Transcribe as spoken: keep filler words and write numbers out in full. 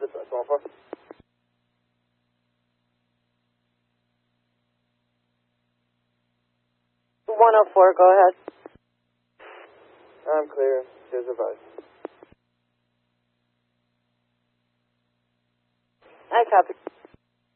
Dispatch one four. one oh four, go ahead. I'm clear. Here's advice. I copy.